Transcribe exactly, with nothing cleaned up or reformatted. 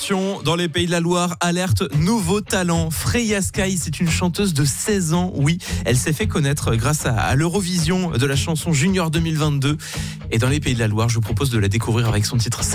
Dans les Pays de la Loire, alerte nouveau talent. Freya Sky, c'est une chanteuse de seize ans. Oui, elle s'est fait connaître grâce à, à l'Eurovision de la chanson Junior deux mille vingt-deux. Et dans les Pays de la Loire, je vous propose de la découvrir avec son titre